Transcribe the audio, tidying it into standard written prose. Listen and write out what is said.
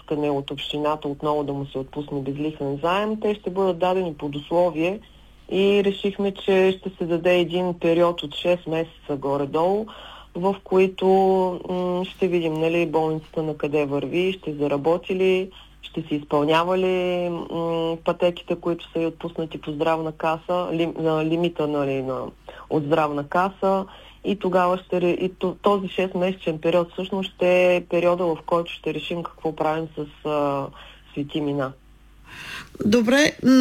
искане от общината отново да му се отпусне безлихвен заем, те ще бъдат дадени под условие и решихме, че ще се даде един период от 6 месеца горе-долу, в които ще видим, нали, болницата на къде върви, ще заработи ли, ще се изпълнява ли пътеките, които са и отпуснати по здравна каса, лимита, нали, от здравна каса, и тогава този 6-месечен период всъщност ще е периода, в който ще решим какво правим с Свети Мина. Добре,